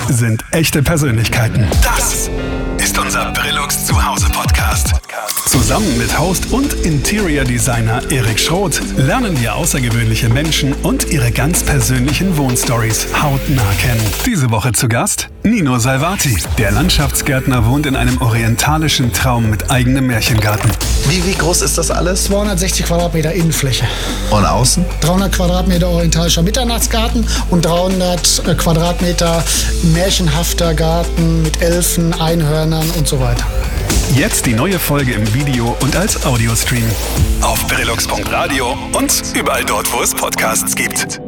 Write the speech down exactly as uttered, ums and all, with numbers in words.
sind echte Persönlichkeiten. Das ist unser Brillux Zuhause-Podcast. Zusammen mit Host und Interior Designer Erik Schroth lernen wir außergewöhnliche Menschen und ihre ganz persönlichen Wohnstories hautnah kennen. Diese Woche zu Gast Nino Salvati. Der Landschaftsgärtner wohnt in einem orientalischen Traum mit eigenem Märchengarten. Wie, wie groß ist das alles? zweihundertsechzig Quadratmeter Innenfläche. Und außen? dreihundert Quadratmeter orientalischer Mitternachtsgarten und dreihundert Quadratmeter märchenhafter Garten mit Elfen, Einhörnern und so weiter. Jetzt die neue Folge im Video und als Audiostream. Auf brillux punkt radio und überall dort, wo es Podcasts gibt.